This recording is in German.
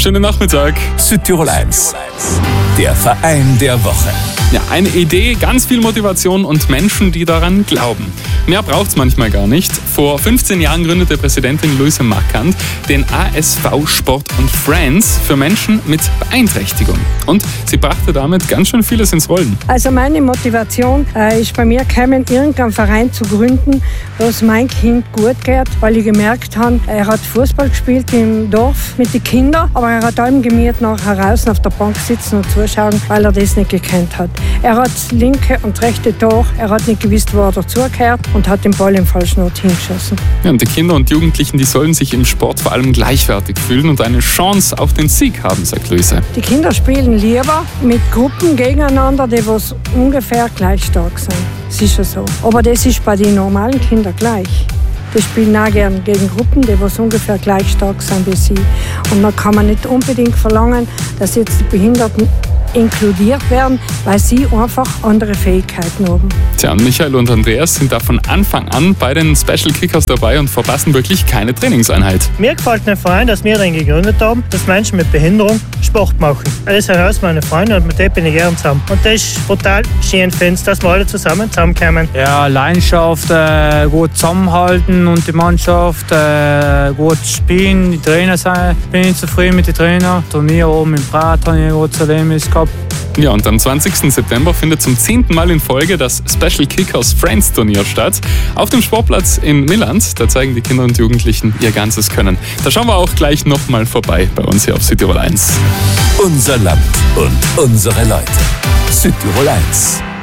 Schönen Nachmittag. Südtirol 1, der Verein der Woche. Ja, eine Idee, ganz viel Motivation und Menschen, die daran glauben. Mehr braucht's manchmal gar nicht. Vor 15 Jahren gründete Präsidentin Luise Markant den ASV Sport und Friends für Menschen mit Beeinträchtigung. Und sie brachte damit ganz schön vieles ins Rollen. Also meine Motivation ist bei mir gekommen, irgendeinen Verein zu gründen, wo es mein Kind gut geht, weil ich gemerkt habe, er hat Fußball gespielt im Dorf mit den Kindern, aber er hat allem gemiert nachher draußen auf der Bank sitzen und zuschauen, weil er das nicht gekannt hat. Er hat das linke und rechte Tor, er hat nicht gewusst, wo er dazugehört und hat den Ball im falschen Ort hingeschossen. Ja, und die Kinder und Jugendlichen, die sollen sich im Sport vor allem gleichwertig fühlen und eine Chance auf den Sieg haben, sagt Luise. Die Kinder spielen lieber mit Gruppen gegeneinander, die was ungefähr gleich stark sind. Das ist schon so. Aber das ist bei den normalen Kindern gleich. Die spielen auch gerne gegen Gruppen, die was ungefähr gleich stark sind wie sie. Und da kann man nicht unbedingt verlangen, dass jetzt die Behinderten inkludiert werden, weil sie einfach andere Fähigkeiten haben. Tja, und Michael und Andreas sind da von Anfang an bei den Special Kickers dabei und verpassen wirklich keine Trainingseinheit. Mir gefällt der Verein, dass wir den gegründet haben, dass Menschen mit Behinderung Sport machen. Das sind meine Freunde und mit denen bin ich gerne zusammen. Und das ist total schön, dass wir alle zusammenkommen. Ja, Leidenschaft, gut zusammenhalten und die Mannschaft gut spielen. Die Trainer bin ich zufrieden mit den Trainern. Turnier oben im Prat habe ich ein gutes Erlebnis gehabt. Ja, und am 20. September findet zum 10. Mal in Folge das Special Kickers Friends Turnier statt. Auf dem Sportplatz in Milland, da zeigen die Kinder und Jugendlichen ihr ganzes Können. Da schauen wir auch gleich nochmal vorbei bei uns hier auf Südtirol 1. Unser Land und unsere Leute. Südtirol 1.